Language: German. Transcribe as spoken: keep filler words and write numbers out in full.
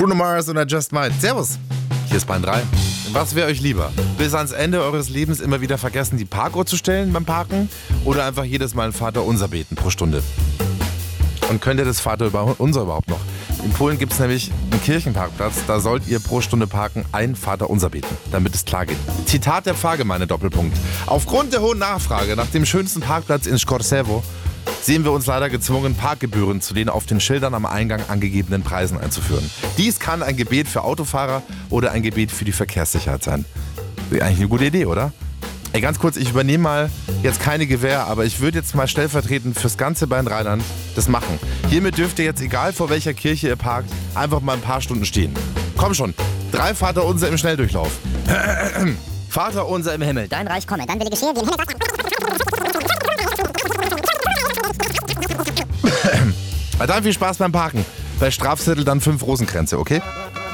Bruno Mars und I Just Might. Servus. Hier ist Bahn drei. Was wäre euch lieber? Bis ans Ende eures Lebens immer wieder vergessen, die Parkuhr zu stellen beim Parken? Oder einfach jedes Mal ein Vaterunser beten pro Stunde? Und könnt ihr das Vaterunser überhaupt noch? In Polen gibt es nämlich einen Kirchenparkplatz, da sollt ihr pro Stunde parken ein Vaterunser beten, damit es klar geht. Zitat der Pfarrgemeinde, Doppelpunkt. Aufgrund der hohen Nachfrage nach dem schönsten Parkplatz in Skorsewo sehen wir uns leider gezwungen, Parkgebühren zu den auf den Schildern am Eingang angegebenen Preisen einzuführen. Dies kann ein Gebet für Autofahrer oder ein Gebet für die Verkehrssicherheit sein. Eigentlich eine gute Idee, oder? Ey, ganz kurz, ich übernehme mal jetzt keine Gewähr, aber ich würde jetzt mal stellvertretend fürs ganze Bayern Rheinland das machen. Hiermit dürft ihr jetzt, egal vor welcher Kirche ihr parkt, einfach mal ein paar Stunden stehen. Komm schon, drei Vaterunser im Schnelldurchlauf. Vater unser im Himmel, Dein Reich komme, dann will ich geschehen wie im Himmel. Dann viel Spaß beim Parken. Bei Strafzettel dann fünf Rosenkränze, okay?